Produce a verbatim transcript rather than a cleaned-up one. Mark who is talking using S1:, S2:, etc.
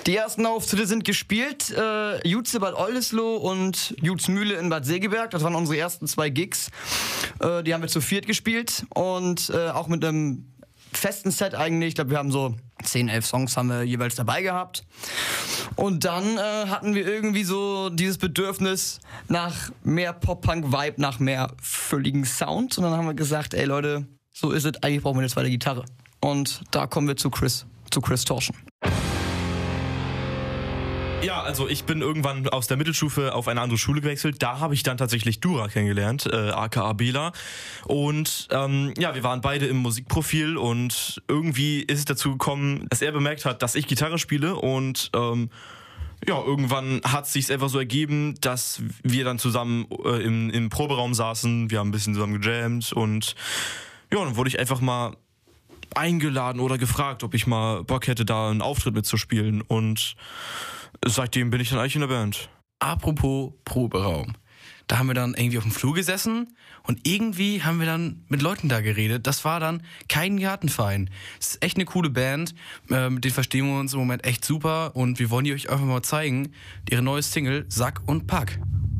S1: Die ersten Auftritte sind gespielt. Äh, Jutze Bad Oldesloe und Jutzmühle in Bad Segeberg. Das waren unsere ersten zwei Gigs. Äh, die haben wir zu viert gespielt. Und äh, auch mit einem festen Set eigentlich. Ich glaube, wir haben so zehn, elf Songs haben wir jeweils dabei gehabt. Und dann äh, hatten wir irgendwie so dieses Bedürfnis nach mehr Pop-Punk-Vibe, nach mehr fülligen Sound. Und dann haben wir gesagt, ey Leute, so ist es, eigentlich brauchen wir eine zweite Gitarre. Und da kommen wir zu Chris, zu Chris Torschen.
S2: Ja, also ich bin irgendwann aus der Mittelstufe auf eine andere Schule gewechselt. Da habe ich dann tatsächlich Dura kennengelernt, äh, aka Bela. Und ähm, ja, wir waren beide im Musikprofil und irgendwie ist es dazu gekommen, dass er bemerkt hat, dass ich Gitarre spiele und ähm, ja, irgendwann hat es sich einfach so ergeben, dass wir dann zusammen äh, im, im Proberaum saßen, wir haben ein bisschen zusammen gejammt und ja, dann wurde ich einfach mal eingeladen oder gefragt, ob ich mal Bock hätte, da einen Auftritt mitzuspielen und seitdem bin ich dann eigentlich in der Band.
S3: Apropos Proberaum. Da haben wir dann irgendwie auf dem Flur gesessen und irgendwie haben wir dann mit Leuten da geredet. Das war dann kein Gartenverein. Es ist echt eine coole Band, äh, mit denen verstehen wir uns im Moment echt super und wir wollen die euch einfach mal zeigen. Ihre neue Single Sack und Pack.